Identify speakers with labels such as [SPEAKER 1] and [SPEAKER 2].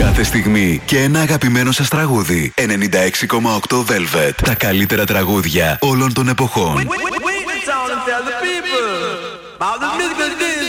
[SPEAKER 1] Κάθε στιγμή και ένα αγαπημένο σας τραγούδι. 96,8 Velvet. Τα καλύτερα τραγούδια όλων των εποχών.